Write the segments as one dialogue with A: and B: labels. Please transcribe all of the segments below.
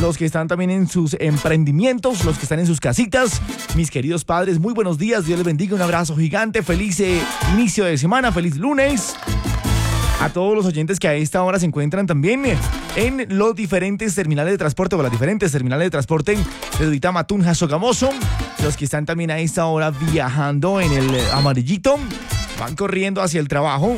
A: los que están también en sus emprendimientos, los que están en sus casitas. Mis queridos padres, muy buenos días, Dios les bendiga, un abrazo gigante, feliz inicio de semana, feliz lunes. A todos los oyentes que a esta hora se encuentran también en los diferentes terminales de transporte o las diferentes terminales de transporte de Duitama, Tunja, Sogamoso. Los que están también a esta hora viajando en el amarillito, van corriendo hacia el trabajo.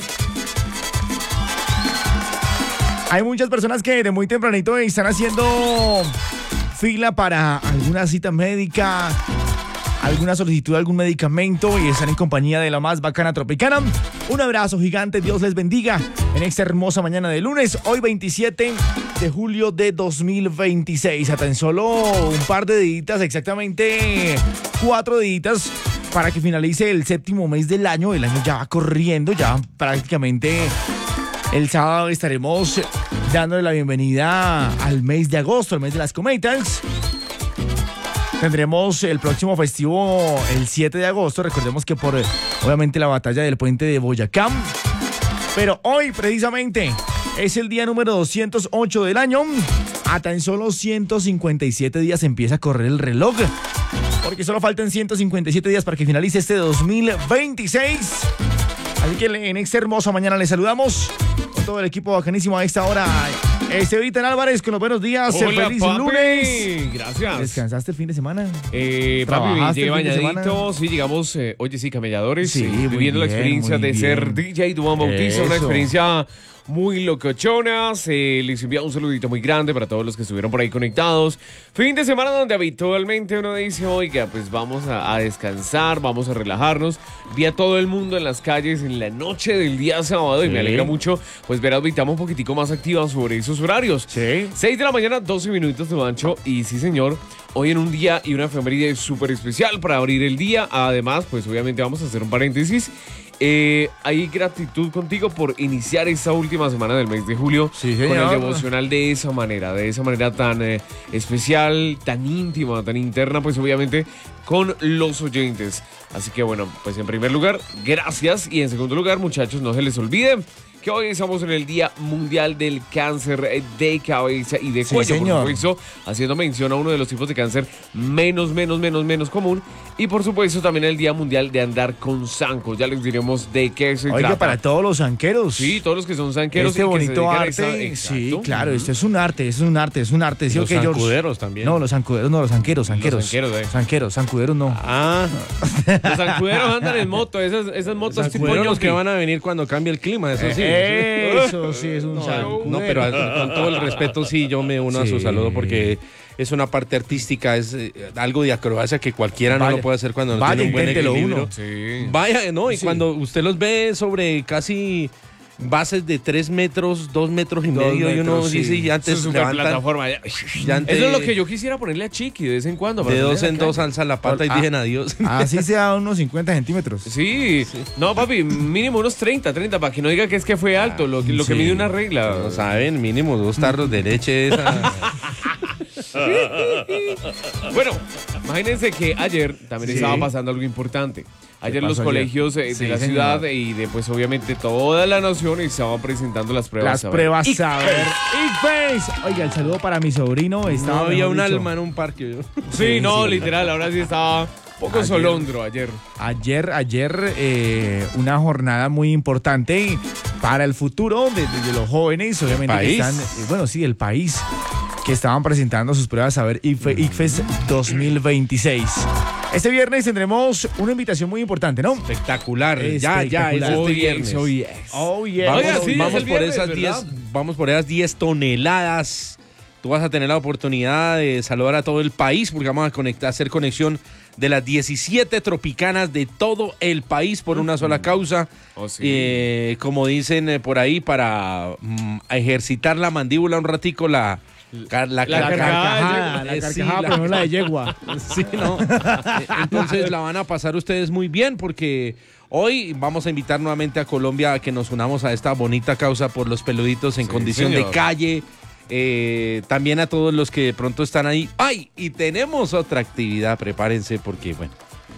A: Hay muchas personas que de muy tempranito están haciendo fila para alguna cita médica, alguna solicitud de algún medicamento y están en compañía de la más bacana tropicana. Un abrazo gigante, Dios les bendiga en esta hermosa mañana de lunes, hoy 27 de julio de 2026. A tan solo un par de días, exactamente 4 días para que finalice el séptimo mes del año. El año ya va corriendo, ya prácticamente el sábado estaremos dándole la bienvenida al mes de agosto, el mes de las cometas. Tendremos el próximo festivo el 7 de agosto. Recordemos que por, obviamente, la batalla del puente de Boyacá. Pero hoy, precisamente, es el día número 208 del año. A tan solo 157 días empieza a correr el reloj. Porque solo faltan 157 días para que finalice este 2026. Así que en esta hermosa mañana les saludamos con todo el equipo bacanísimo a esta hora. Esteban Álvarez con los buenos días.
B: Hola,
A: feliz
B: papi.
A: lunes.
B: Gracias.
A: ¿Descansaste el fin de semana?
B: Papi, llegué bañadito. Sí, llegamos, oye, sí, camelladores.
A: Sí,
B: viviendo la experiencia de ser DJ Duan Bautista. Una experiencia muy locochona. Les envía un saludito muy grande para todos los que estuvieron por ahí conectados. Fin de semana donde habitualmente uno dice, oiga, pues vamos a descansar, vamos a relajarnos. Vi a todo el mundo en las calles en la noche del día sábado y me alegra mucho pues ver a Duitama un poquitico más activa sobre esos horarios.
A: Sí.
B: 6 de la mañana, 12 minutos de mancho. Y sí, señor, hoy en un día y una efeméride súper especial para abrir el día. Además, pues obviamente vamos a hacer un paréntesis. Hay gratitud contigo por iniciar esta última semana del mes de julio,
A: sí, señor,
B: con el devocional de esa manera tan especial, tan íntima, tan interna, pues obviamente con los oyentes. Así que bueno, pues en primer lugar, gracias. Y en segundo lugar, muchachos, no se les olvide que hoy estamos en el Día Mundial del Cáncer de Cabeza y de Cuello.
A: Señor.
B: Por supuesto, haciendo mención a uno de los tipos de cáncer menos común. Y por supuesto también el Día Mundial de Andar con Zancos. Ya les diremos de qué se trata.
A: Para todos los zanqueros.
B: Sí, todos los que son zanqueros.
A: Este bonito arte. Sí, claro, esto es un arte, ¿sí,
C: los zancuderos también.
A: No, los zancuderos no, los zanqueros. Zancuderos no.
B: Ah, los zancuderos andan en moto, esas motos
C: los
B: tipo
C: los que van a venir cuando cambie el clima, eso sí.
A: Eso sí es un zancudo.
C: No, pero con todo el respeto, sí, yo me uno a su saludo porque es una parte artística, es algo de acrobacia que cualquiera no lo puede hacer cuando no tiene un buen equilibrio.
B: Uno. Sí.
C: Vaya, ¿no? Y
B: sí,
C: cuando usted los ve sobre casi bases de 3 metros, 2 metros y medio, y uno dice, y antes levantan,
B: plataforma. Eso es lo que yo quisiera ponerle a Chiqui de vez en cuando.
C: De 2 en 2 alza la pata y dicen adiós.
A: Así sea unos 50 centímetros.
B: Sí. No, papi, mínimo unos 30, para que no diga que es que fue alto, lo que mide una regla.
C: No saben, mínimo 2 tarros de leche esa.
B: Bueno, imagínense que ayer también estaba pasando algo importante. Ayer los colegios de la ciudad y de pues obviamente toda la nación estaban presentando las pruebas.
A: Las pruebas saber. ICFES. Oiga, el saludo para mi sobrino.
C: No había un alma en un parque.
B: Sí, no, literal, ahora sí estaba un poco solondro ayer.
A: Ayer, una jornada muy importante para el futuro de los jóvenes, obviamente que están, el país, que estaban presentando sus pruebas saber ICFES 2026. Este viernes tendremos una invitación muy importante, ¿no?
C: Espectacular. Ya, es este viernes.
A: Oh, yes.
C: Vamos por esas 10 toneladas. Tú vas a tener la oportunidad de saludar a todo el país porque vamos a hacer conexión de las 17 tropicanas de todo el país por una sola causa.
B: Oh, sí.
C: Como dicen por ahí, para ejercitar la mandíbula un ratico, la
A: carcajada, pero no la de yegua.
C: Sí, no. Entonces la van a pasar ustedes muy bien porque hoy vamos a invitar nuevamente a Colombia a que nos unamos a esta bonita causa por los peluditos en condición de calle. También a todos los que de pronto están ahí. ¡Ay! Y tenemos otra actividad, prepárense porque, bueno,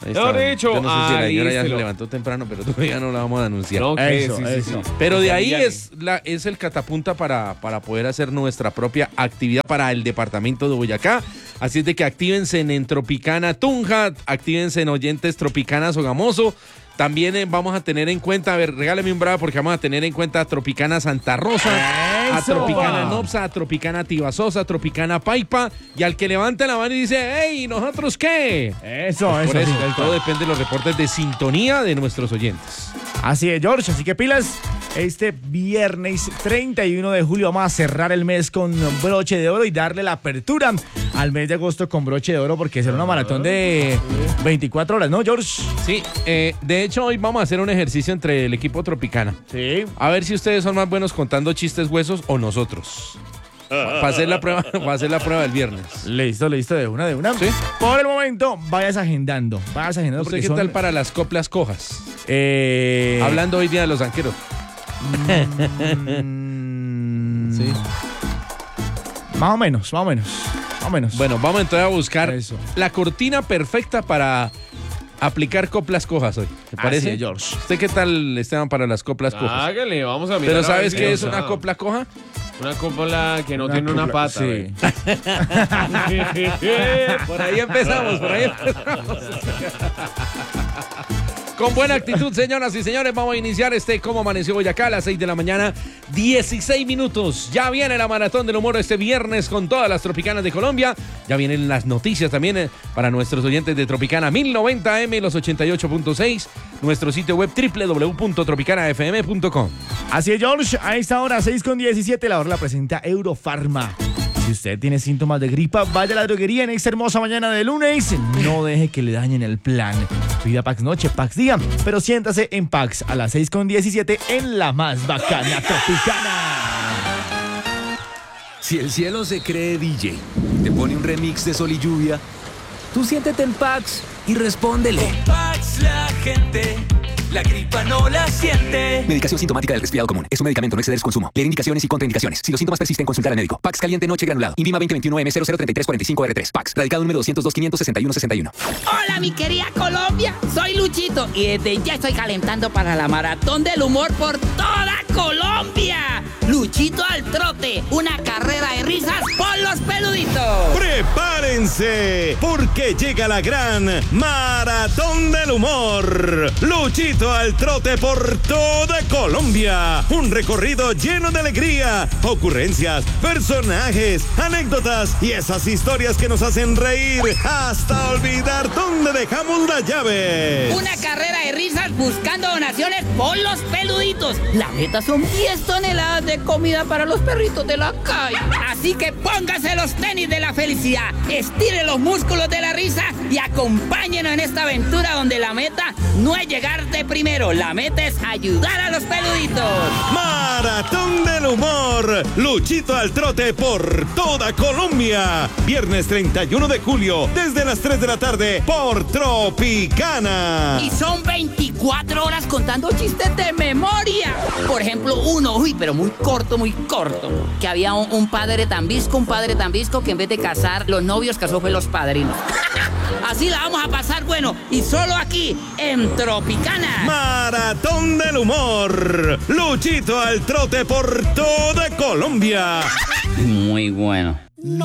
B: No, de hecho,
C: yo no sé si la señora ya se levantó temprano, pero todavía no la vamos a anunciar.
B: No,
A: Eso.
C: Pero de ahí es el catapunta para poder hacer nuestra propia actividad para el departamento de Boyacá. Así es de que actívense en Tropicana Tunja, actívense en Oyentes Tropicana Sogamoso. También vamos a tener en cuenta, a ver, regálame un bravo porque vamos a tener en cuenta a Tropicana Santa Rosa, a Tropicana Nopsa, a Tropicana Tibasosa, a Tropicana Paipa, y al que levante la mano y dice, hey, ¿nosotros qué?
A: Eso.
C: Todo depende de los reportes de sintonía de nuestros oyentes.
A: Así es, George, así que pilas. Este viernes 31 de julio vamos a cerrar el mes con broche de oro y darle la apertura al mes de agosto con broche de oro porque será una maratón de 24 horas, ¿no, George?
C: Sí, de hecho hoy vamos a hacer un ejercicio entre el equipo Tropicana.
A: Sí.
C: A ver si ustedes son más buenos contando chistes huesos o nosotros. Para hacer la prueba del viernes.
A: Listo, de una.
C: ¿Sí?
A: Por el momento, vayas agendando.
C: ¿Usted qué tal para las coplas cojas? Hablando hoy día de los banqueros.
A: Sí. Más o menos.
C: Bueno, vamos entonces a buscar
A: Eso.
C: la cortina perfecta para aplicar coplas cojas hoy. ¿Te parece,
A: Así es, George?
C: ¿Usted qué tal, Esteban, para las coplas cojas?
B: Hágale, vamos a mirar.
C: ¿Pero
B: a ver
C: sabes
B: si
C: qué
B: nos
C: es una
B: da.
C: copla coja?
B: Una copla que no tiene una pata.
A: Sí.
C: Por ahí empezamos. Con buena actitud, señoras y señores, vamos a iniciar Cómo Amaneció Boyacá a las 6 de la mañana, 16 minutos. Ya viene la Maratón del Humor este viernes con todas las Tropicanas de Colombia. Ya vienen las noticias también para nuestros oyentes de Tropicana 1090M, los 88.6, nuestro sitio web www.tropicanafm.com.
A: Así es, George. A esta hora, 6:17, la hora la presenta Eurofarma. Si usted tiene síntomas de gripa, vaya a la droguería en esta hermosa mañana de lunes. No deje que le dañen el plan. Pida Pax Noche, Pax Día, pero siéntase en Pax a las 6:17 en la más bacana Tropicana.
D: Si el cielo se cree DJ, te pone un remix de Sol y Lluvia, tú siéntete en Pax y respóndele.
E: Con Pax la gente, la gripa no la siente.
F: Medicación sintomática del resfriado común. Es un medicamento, no exceder su consumo. Leer indicaciones y contraindicaciones. Si los síntomas persisten, consultar al médico. Pax caliente noche granulado. Invima 2021M003345R3. Pax. Radicado número 202-561-61.
G: Hola, mi querida Colombia. Soy Luchito y desde ya estoy calentando para la Maratón del Humor por toda Colombia. Luchito al trote. Una carrera de risas por los peluditos.
H: ¡Prepárense! Porque llega la gran Maratón del Humor. Luchito al trote por toda Colombia. Un recorrido lleno de alegría, ocurrencias, personajes, anécdotas y esas historias que nos hacen reír hasta olvidar dónde dejamos las llaves.
G: Una carrera de risas buscando donaciones por los peluditos. La meta son 10 toneladas de comida para los perritos de la calle. Así que póngase los tenis de la felicidad, estire los músculos de la risa y acompáñenos en esta aventura donde la meta no es llegar de primero, la meta es ayudar a los peluditos.
H: Maratón del Humor. Luchito al trote por toda Colombia. Viernes 31 de julio, desde las 3 de la tarde, por Tropicana.
G: Y son 24 horas contando chistes de memoria. Por ejemplo, uno, pero muy corto, que había un padre tan visco que en vez de casar los novios, casó fue los padrinos. Así la vamos a pasar, bueno, y solo aquí, en Tropicana.
H: Maratón del Humor. Luchito al trote por toda Colombia.
G: Muy bueno.